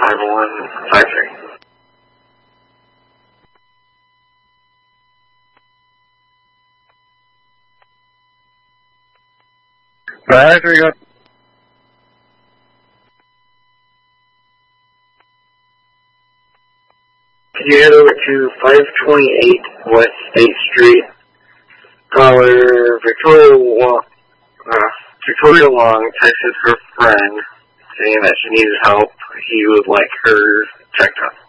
5153. Right, we got. Can you head over to 528 West State Street? Caller Victoria Long texted her friend saying that she needed help. He would like her checked out.